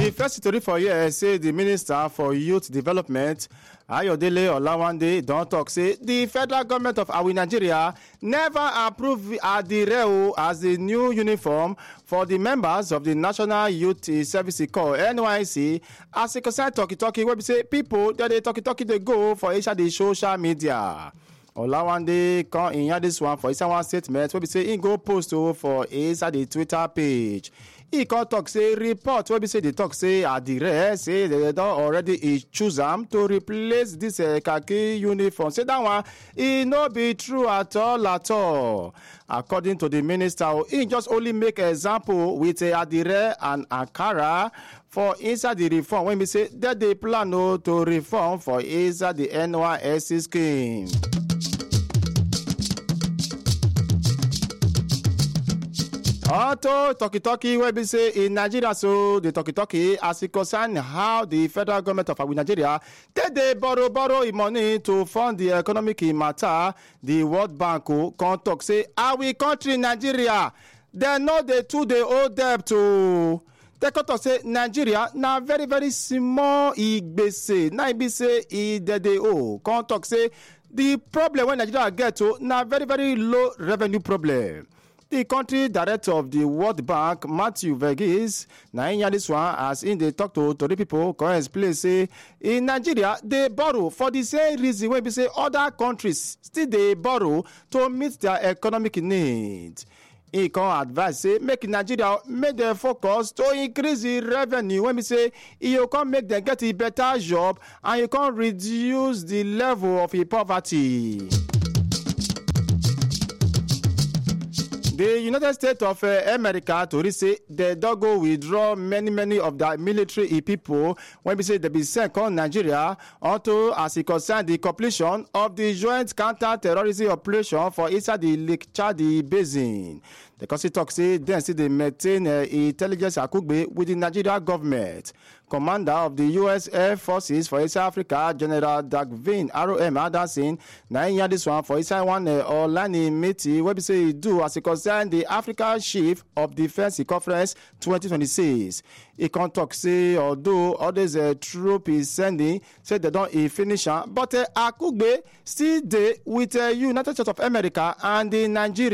The first story for here say the Minister for Youth Development, Ayodele Olawande, don talk say the federal government of our Nigeria never approve Adireo as the new uniform for the members of the National Youth Service Corps (NYSC). As e concern talkie wey be say pipo dey talkie dey go for inside the social media. Olawande come in yarn this one for inside one statement wey be say he go post for inside the Twitter page. He come talk say report wey be say dey talk say Adire say they don already choose am to replace this khaki uniform. Say that one e no be true at all. According to the minister, he just only make example with Adire and Ankara for inside the reform when we say that they plan to reform for inside the NYSC scheme. Auto talkie wey be say in Nigeria, so the talkie as it concern how the federal government of Nigeria they borrow money to fund the economic matter. The World Bank come talk say our country Nigeria they know they owe debt to. They come talk say Nigeria na very very small igbese na be say they owe. Come talk say the problem when Nigeria get to na very very low revenue problem. The country director of the World Bank, Matthew Verghese, na in this one as in they talk to the people, come explain say in Nigeria they borrow for the same reason when we say other countries still they borrow to meet their economic needs. He can advise say make Nigeria make them focus to increase the revenue when we say you can make them get a better job and you can reduce the level of poverty. The United States of America to say they don't go withdraw many of the military people when we say they be sent on Nigeria unto as it concern the completion of the joint counter-terrorism operation for inside the Lake Chad basin. The country talk say then see they maintain intelligence akugbe with the Nigeria government. Commander of the U.S. Air Forces for East Africa, General Dagvin R.O.M. Anderson, now in this one for inside one online meeting where we say do as it concern the Africa Chief of Defense Conference 2026. He can talk say although others troop is sending say they don't finish but Akugbe still there with United States of America and the Nigeria.